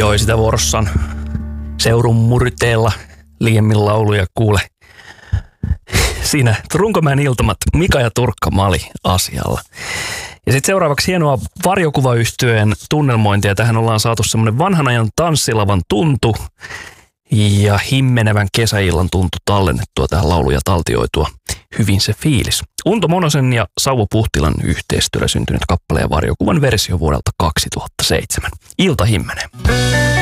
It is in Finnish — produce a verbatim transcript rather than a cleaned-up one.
taltioi sitä vuorossaan Seurun murteella liiemmin lauluja kuule. Siinä Runkomäen iltamat Mika ja Turkka Mali asialla. Ja sitten seuraavaksi hienoa varjokuvayhtyeen tunnelmointia. Tähän ollaan saatu semmoinen vanhan ajan tanssilavan tuntu ja himmenevän kesäillan tuntu tallennettua tähän lauluja taltioitua. Hyvin se fiilis. Unto Monosen ja Sauvo Puhtilan yhteistyöllä syntynyt kappale ja varjokuvan versio vuodelta kaksituhattaseitsemän. Ilta himmenee.